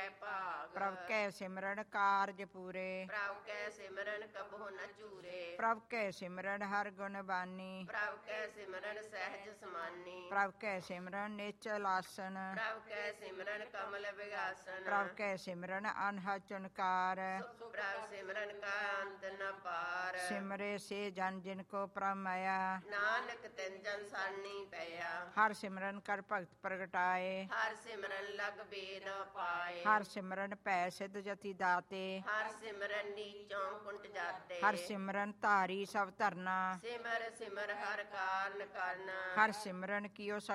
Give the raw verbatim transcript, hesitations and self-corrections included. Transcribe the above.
ਕੈ ਭਾਗ। ਪ੍ਰਭ ਕੈ ਸਿਮਰਨ ਕਾਰਜ ਪੂਰੇ। ਪ੍ਰਭ ਕੈ ਸਿਮਰਨ ਕਬਹੁ ਨ ਚੂਰੇ। ਪ੍ਰਭ ਕੈ ਸਿਮਰਨ ਹਰ ਗੁਣ ਬਾਨੀ। ਪ੍ਰਭ ਕੈ ਸਿਮਰਨ ਸਹਿਜ ਸਮਾਨੀ। ਪ੍ਰਭ ਕੈ ਸਿਮਰਨ ਨਿਚਲ ਆਸਨ। ਪ੍ਰਭ ਕੈ ਸਿਮਰਨ ਕਮਲ ਵਿਗਾਸਨ। ਪ੍ਰਭ ਕੈ ਸਿਮਰਨ ਅਨਹਦ ਚੁਨਕਾਰ। ਪ੍ਰਭ ਸਿਮਰਨ ਕਾ ਅੰਤ ਨ ਪਾਰ। ਸਿਮਰੇ ਸੇ ਜਨ ਜਿਨ ਕੋ ਪ੍ਰਮਇਆ। ਨਾਨਕ ਤਿਨ ਜਨ ਸਾਨੀ ਪਿਆ। ਹਰ ਸਿਮਰਨ ਕਰ ਭਗਤ ਪ੍ਰਗਟਾਏ। ਹਰ ਸਿਮਰਨ ਲਗ ਬੇਦ ਪਾਏ। ਹਰ ਸਿਮਰਨ ਭੈ ਸਿਧ ਜਤੀ ਦਾਤੇ। ਹਰ ਸਿਮਰਨ ਨੀਚੋਂ ਕੁੰਟ ਜਾਤੇ। ਹਰ ਸਿਮਰਨ ਧਾਰੀ ਸਭ ਧਰਨਾ। ਸਿਮਰ ਸਿਮਰ ਹਰ ਕਾਰਨ ਕਰਨ। ਹਰ ਸਿਮਰਨ ਕੀਓ